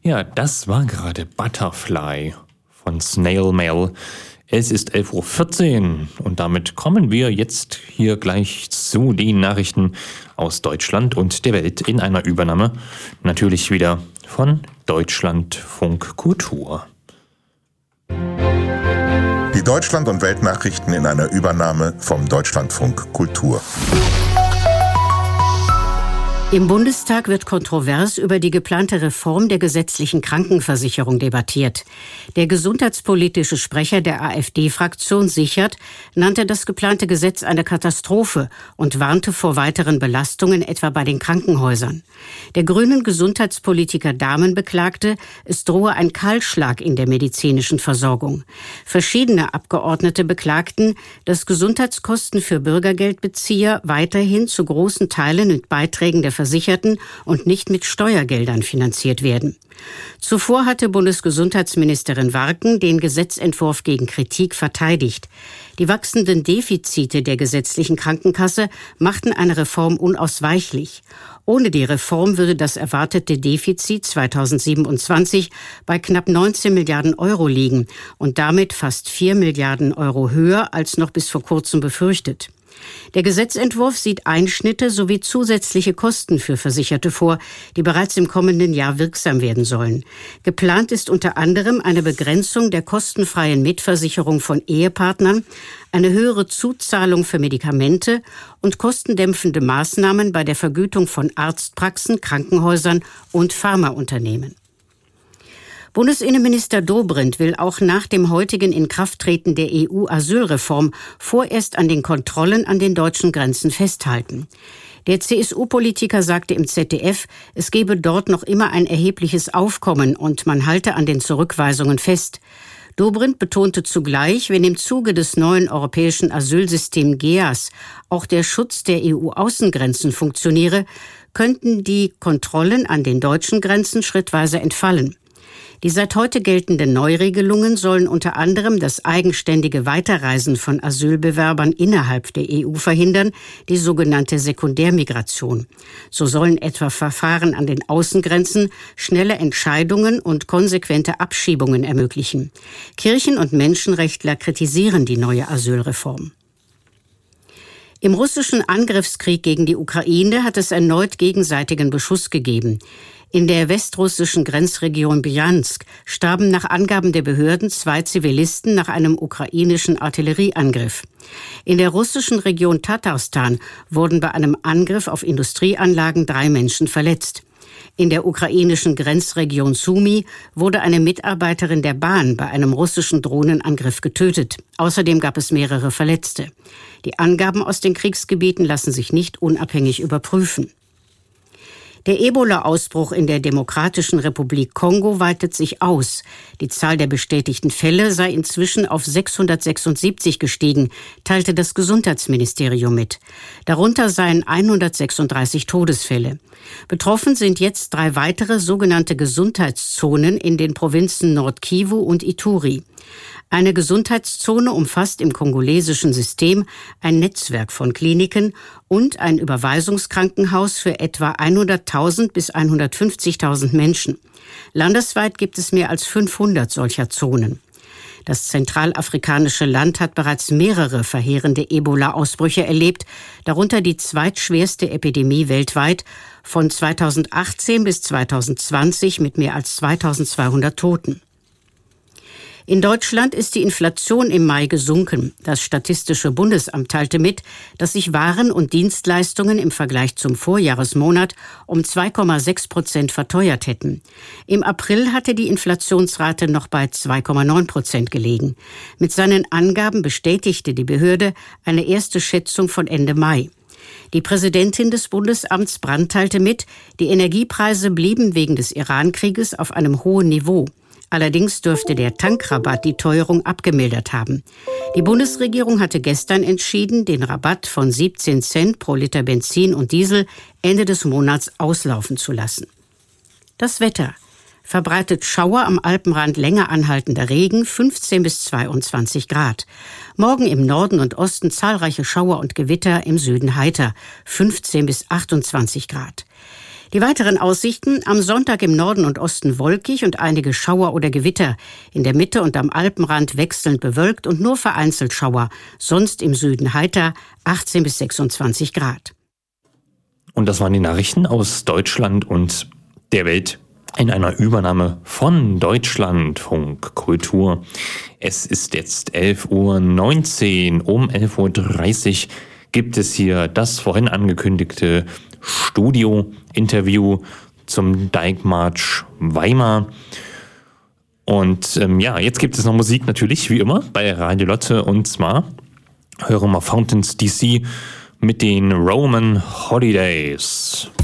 Ja, das war gerade Butterfly von Snail Mail. Es ist 11:14 Uhr und damit kommen wir jetzt hier gleich zu den Nachrichten aus Deutschland und der Welt in einer Übernahme. Natürlich wieder von Deutschlandfunk Kultur. Die Deutschland- und Weltnachrichten in einer Übernahme vom Deutschlandfunk Kultur. Im Bundestag wird kontrovers über die geplante Reform der gesetzlichen Krankenversicherung debattiert. Der gesundheitspolitische Sprecher der AfD-Fraktion, Sichert, nannte das geplante Gesetz eine Katastrophe und warnte vor weiteren Belastungen, etwa bei den Krankenhäusern. Der grünen Gesundheitspolitiker Dahmen beklagte, es drohe ein Kahlschlag in der medizinischen Versorgung. Verschiedene Abgeordnete beklagten, dass Gesundheitskosten für Bürgergeldbezieher weiterhin zu großen Teilen mit Beiträgen der Versicherten und nicht mit Steuergeldern finanziert werden. Zuvor hatte Bundesgesundheitsministerin Warken den Gesetzentwurf gegen Kritik verteidigt. Die wachsenden Defizite der gesetzlichen Krankenkasse machten eine Reform unausweichlich. Ohne die Reform würde das erwartete Defizit 2027 bei knapp 19 Milliarden Euro liegen und damit fast 4 Milliarden Euro höher als noch bis vor kurzem befürchtet. Der Gesetzentwurf sieht Einschnitte sowie zusätzliche Kosten für Versicherte vor, die bereits im kommenden Jahr wirksam werden sollen. Geplant ist unter anderem eine Begrenzung der kostenfreien Mitversicherung von Ehepartnern, eine höhere Zuzahlung für Medikamente und kostendämpfende Maßnahmen bei der Vergütung von Arztpraxen, Krankenhäusern und Pharmaunternehmen. Bundesinnenminister Dobrindt will auch nach dem heutigen Inkrafttreten der EU-Asylreform vorerst an den Kontrollen an den deutschen Grenzen festhalten. Der CSU-Politiker sagte im ZDF, es gebe dort noch immer ein erhebliches Aufkommen und man halte an den Zurückweisungen fest. Dobrindt betonte zugleich, wenn im Zuge des neuen europäischen Asylsystems GEAS auch der Schutz der EU-Außengrenzen funktioniere, könnten die Kontrollen an den deutschen Grenzen schrittweise entfallen. Die seit heute geltenden Neuregelungen sollen unter anderem das eigenständige Weiterreisen von Asylbewerbern innerhalb der EU verhindern, die sogenannte Sekundärmigration. So sollen etwa Verfahren an den Außengrenzen schnelle Entscheidungen und konsequente Abschiebungen ermöglichen. Kirchen- und Menschenrechtler kritisieren die neue Asylreform. Im russischen Angriffskrieg gegen die Ukraine hat es erneut gegenseitigen Beschuss gegeben. In der westrussischen Grenzregion Bryansk starben nach Angaben der Behörden 2 Zivilisten nach einem ukrainischen Artillerieangriff. In der russischen Region Tatarstan wurden bei einem Angriff auf Industrieanlagen 3 Menschen verletzt. In der ukrainischen Grenzregion Sumy wurde eine Mitarbeiterin der Bahn bei einem russischen Drohnenangriff getötet. Außerdem gab es mehrere Verletzte. Die Angaben aus den Kriegsgebieten lassen sich nicht unabhängig überprüfen. Der Ebola-Ausbruch in der Demokratischen Republik Kongo weitet sich aus. Die Zahl der bestätigten Fälle sei inzwischen auf 676 gestiegen, teilte das Gesundheitsministerium mit. Darunter seien 136 Todesfälle. Betroffen sind jetzt 3 weitere sogenannte Gesundheitszonen in den Provinzen Nord-Kivu und Ituri. Eine Gesundheitszone umfasst im kongolesischen System ein Netzwerk von Kliniken und ein Überweisungskrankenhaus für etwa 100.000 bis 150.000 Menschen. Landesweit gibt es mehr als 500 solcher Zonen. Das zentralafrikanische Land hat bereits mehrere verheerende Ebola-Ausbrüche erlebt, darunter die zweitschwerste Epidemie weltweit von 2018 bis 2020 mit mehr als 2.200 Toten. In Deutschland ist die Inflation im Mai gesunken. Das Statistische Bundesamt teilte mit, dass sich Waren und Dienstleistungen im Vergleich zum Vorjahresmonat um 2,6% verteuert hätten. Im April hatte die Inflationsrate noch bei 2,9% gelegen. Mit seinen Angaben bestätigte die Behörde eine erste Schätzung von Ende Mai. Die Präsidentin des Bundesamts Brandt teilte mit, die Energiepreise blieben wegen des Iran-Krieges auf einem hohen Niveau. Allerdings dürfte der Tankrabatt die Teuerung abgemildert haben. Die Bundesregierung hatte gestern entschieden, den Rabatt von 17 Cent pro Liter Benzin und Diesel Ende des Monats auslaufen zu lassen. Das Wetter. Verbreitet Schauer am Alpenrand, länger anhaltender Regen, 15 bis 22 Grad. Morgen im Norden und Osten zahlreiche Schauer und Gewitter, im Süden heiter, 15 bis 28 Grad. Die weiteren Aussichten: am Sonntag im Norden und Osten wolkig und einige Schauer oder Gewitter. In der Mitte und am Alpenrand wechselnd bewölkt und nur vereinzelt Schauer. Sonst im Süden heiter, 18 bis 26 Grad. Und das waren die Nachrichten aus Deutschland und der Welt in einer Übernahme von Deutschlandfunk Kultur. Es ist jetzt 11:19 Uhr. Um 11:30 Uhr gibt es hier das vorhin angekündigte Studio-Interview zum Dijkmarsch Weimar. Und jetzt gibt es noch Musik natürlich, wie immer, bei Radio Lotte. Und zwar hören wir Fountains DC mit den Roman Holidays.